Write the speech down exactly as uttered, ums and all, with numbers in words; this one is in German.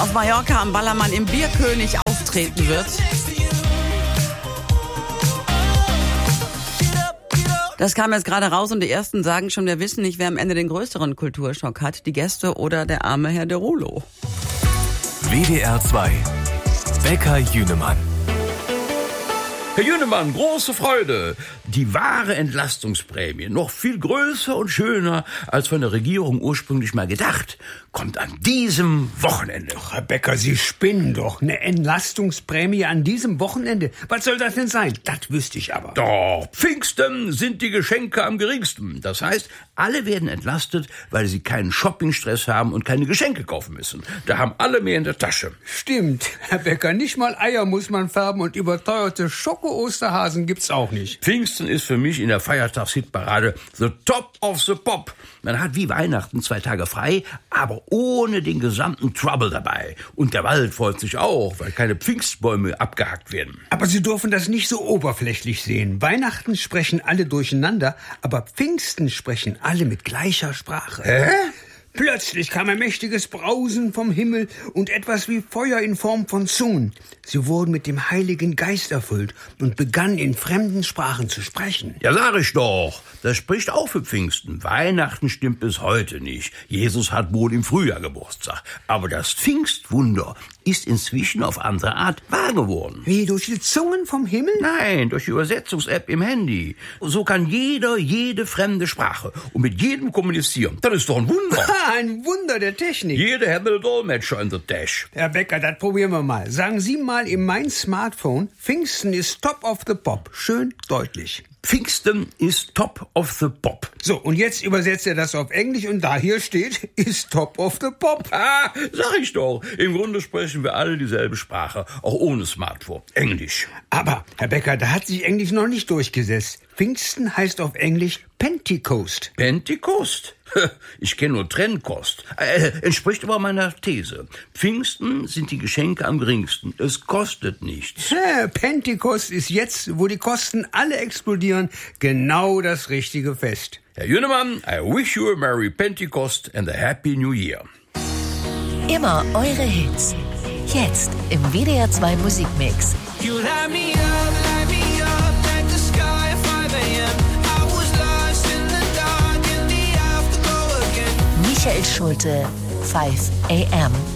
auf Mallorca am Ballermann im Bierkönig auftreten wird. Das kam jetzt gerade raus und die Ersten sagen schon, wir wissen nicht, wer am Ende den größeren Kulturschock hat, die Gäste oder der arme Herr Derulo. W D R zwei. Bäcker Jünemann. Herr Jünemann, große Freude. Die wahre Entlastungsprämie, noch viel größer und schöner als von der Regierung ursprünglich mal gedacht, kommt an diesem Wochenende. Ach, Herr Becker, Sie spinnen doch. Eine Entlastungsprämie an diesem Wochenende. Was soll das denn sein? Das wüsste ich aber. Doch, Pfingsten sind die Geschenke am geringsten. Das heißt, alle werden entlastet, weil sie keinen Shoppingstress haben und keine Geschenke kaufen müssen. Da haben alle mehr in der Tasche. Stimmt, Herr Becker, nicht mal Eier muss man färben und überteuerte Schoko-Osterhasen gibt's auch nicht. Pfingsten ist für mich in der Feiertagshitparade the top of the pop. Man hat wie Weihnachten zwei Tage frei, aber ohne den gesamten Trouble dabei. Und der Wald freut sich auch, weil keine Pfingstbäume abgehackt werden. Aber Sie dürfen das nicht so oberflächlich sehen. Weihnachten sprechen alle durcheinander, aber Pfingsten sprechen alle mit gleicher Sprache. Hä? Plötzlich kam ein mächtiges Brausen vom Himmel und etwas wie Feuer in Form von Zungen. Sie wurden mit dem Heiligen Geist erfüllt und begannen in fremden Sprachen zu sprechen. Ja, sag ich doch. Das spricht auch für Pfingsten. Weihnachten stimmt bis heute nicht. Jesus hat wohl im Frühjahr Geburtstag. Aber das Pfingstwunder ist inzwischen auf andere Art wahr geworden. Wie, durch die Zungen vom Himmel? Nein, durch die Übersetzungs-App im Handy. So kann jeder jede fremde Sprache und mit jedem kommunizieren. Das ist doch ein Wunder. Ein Wunder der Technik. Jeder hat einen Dolmetscher in der Tasche. Herr Becker, das probieren wir mal. Sagen Sie mal in mein Smartphone, Pfingsten ist top of the pop. Schön deutlich. Pfingsten ist top of the pop. So, und jetzt übersetzt er das auf Englisch und da hier steht, ist top of the pop. Ah, sag ich doch. Im Grunde sprechen wir alle dieselbe Sprache, auch ohne Smartphone. Englisch. Aber, Herr Becker, da hat sich Englisch noch nicht durchgesetzt. Pfingsten heißt auf Englisch Pentecost. Pentecost? Ich kenne nur Trennkost. Äh, entspricht aber meiner These. Pfingsten sind die Geschenke am geringsten. Es kostet nichts. Ja, Pentecost ist jetzt, wo die Kosten alle explodieren, genau das richtige Fest. Herr Jünemann, I wish you a Merry Pentecost and a Happy New Year. Immer eure Hits. Jetzt im W D R zwei Musikmix. You light me up, light me up like the sky at five a.m. I was lost in the dark in the afterglow again. Michael Schulte, five a.m.